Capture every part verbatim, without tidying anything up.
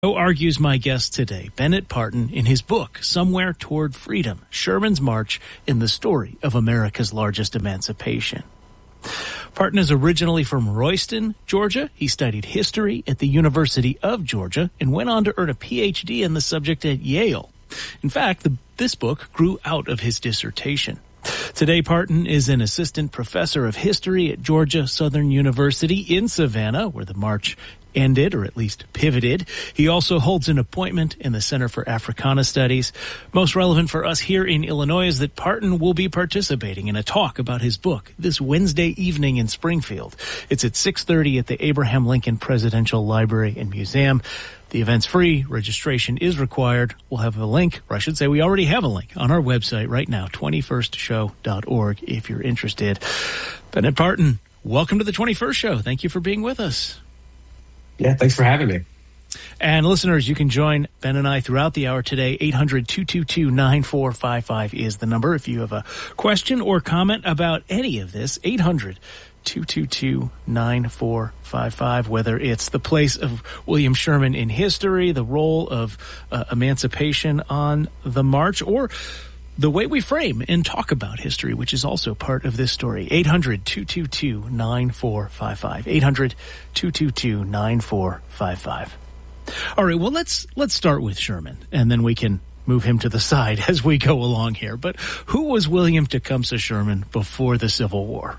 So argues my guest today, Bennett Parton, in his book, Somewhere Toward Freedom, Sherman's March in the Story of America's Largest Emancipation. Parton is originally from Royston, Georgia. He studied history at the University of Georgia and went on to earn a P H D in the subject at Yale. In fact, the, this book grew out of his dissertation. Today, Parton is an assistant professor of history at Georgia Southern University in Savannah, where the march ended, or at least pivoted. He also holds an appointment in the Center for Africana Studies. Most relevant for us here in Illinois is that Parton will be participating in a talk about his book this Wednesday evening in Springfield. It's at six thirty at the Abraham Lincoln Presidential Library and Museum. The event's free. Registration is required. We'll have a link, or I should say we already have a link on our website right now, twenty-first show dot org, if you're interested. Bennett Parton, welcome to the twenty-first Show. Thank you for being with us. Yeah, thanks for having me. And listeners, you can join Ben and I throughout the hour today. eight hundred, two two two, nine four five five is the number. If you have a question or comment about any of this, eight hundred, two two two, nine four five five, whether it's the place of William Sherman in history, the role of uh, emancipation on the march, or the way we frame and talk about history, which is also part of this story. eight hundred, two two two, nine four five five. eight hundred, two two two, nine four five five. All right, well, let's let's start with Sherman, and then we can move him to the side as we go along here. But who was William Tecumseh Sherman before the Civil War?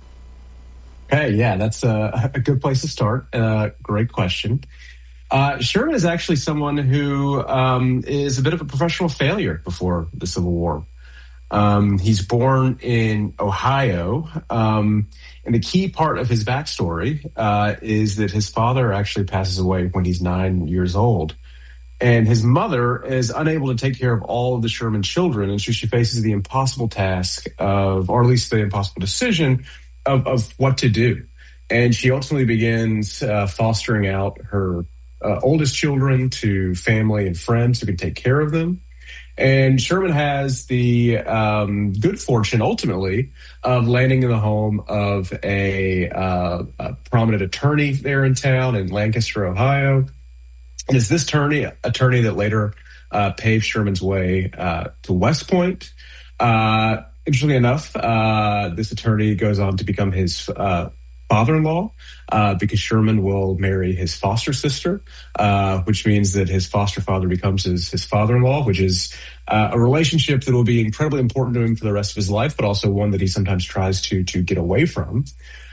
Hey, yeah, that's a, a good place to start. Uh, great question. Uh, Sherman is actually someone who um, is a bit of a professional failure before the Civil War. Um, he's born in Ohio, um, and the key part of his backstory uh, is that his father actually passes away when he's nine years old. And his mother is unable to take care of all of the Sherman children, and so she faces the impossible task of, or at least the impossible decision of, of what to do. And she ultimately begins uh, fostering out her Uh, oldest children to family and friends who can take care of them. And Sherman has the um, good fortune, ultimately, of landing in the home of a, uh, a prominent attorney there in town in Lancaster, Ohio. And it's this attorney, attorney that later uh, paved Sherman's way uh, to West Point. Uh, interestingly enough, uh, this attorney goes on to become his uh father-in-law, uh, because Sherman will marry his foster sister, uh, which means that his foster father becomes his, his father-in-law, which is uh, a relationship that will be incredibly important to him for the rest of his life, but also one that he sometimes tries to to get away from.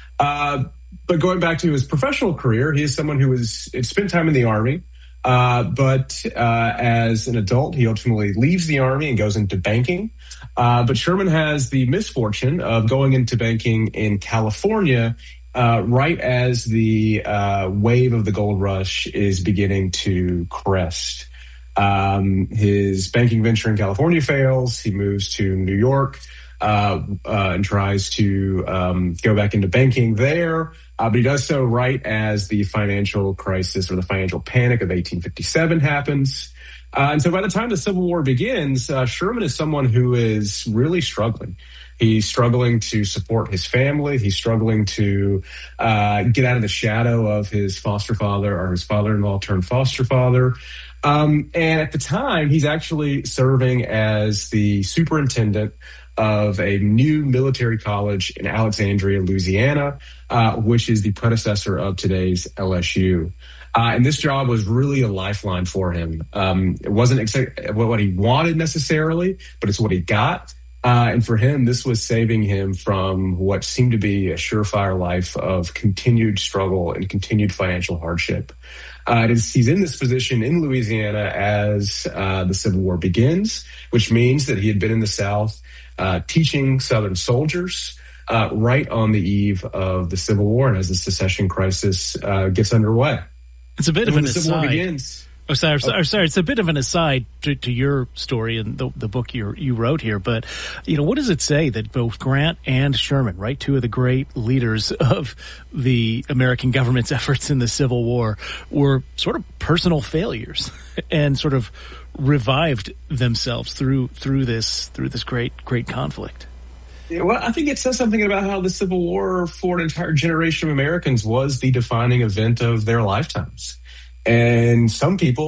Uh, but going back to his professional career, he is someone who has spent time in the Army, uh, but uh, as an adult, he ultimately leaves the Army and goes into banking. Uh, but Sherman has the misfortune of going into banking in California Uh, right as the uh, wave of the gold rush is beginning to crest. Um, his banking venture in California fails. He moves to New York uh, uh, and tries to um, go back into banking there. Uh, but he does so right as the financial crisis or the financial panic of eighteen fifty-seven happens. Uh, and so by the time the Civil War begins, uh, Sherman is someone who is really struggling. He's struggling to support his family. He's struggling to uh, get out of the shadow of his foster father or his father-in-law turned foster father. Um, and at the time, he's actually serving as the superintendent of a new military college in Alexandria, Louisiana, uh, which is the predecessor of today's L S U. Uh, and this job was really a lifeline for him. Um, it wasn't ex- what he wanted necessarily, but it's what he got. Uh, and for him, this was saving him from what seemed to be a surefire life of continued struggle and continued financial hardship. Uh, it is, he's in this position in Louisiana as uh, the Civil War begins, which means that he had been in the South uh, teaching Southern soldiers uh, right on the eve of the Civil War and as the secession crisis uh, gets underway. It's a bit and of an aside. Civil War begins. Oh, sorry, sorry, sorry. It's a bit of an aside to, to your story and the, the book you you wrote here. But, you know, what does it say that both Grant and Sherman, right, two of the great leaders of the American government's efforts in the Civil War, were sort of personal failures and sort of revived themselves through through this through this great great conflict? Yeah, well, I think it says something about how the Civil War for an entire generation of Americans was the defining event of their lifetimes. And some people